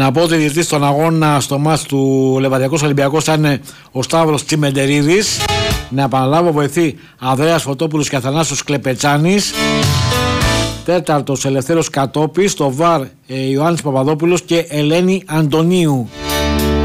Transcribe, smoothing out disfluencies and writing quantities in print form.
Να πω ότι διαιτητής στον αγώνα στο μάτς του Λεβαδιακός Ολυμπιακός ήταν ο Σταύρος Τσιμεντερίδης. Να επαναλάβω, βοηθή Ανδρέας Φωτόπουλος και Αθανάσιος Κλεπετσάνης. Τέταρτος Ελευθέρος Κατόπης. Στο ΒΑΡ Ιωάννης Παπαδόπουλος και Ελένη Αντωνίου.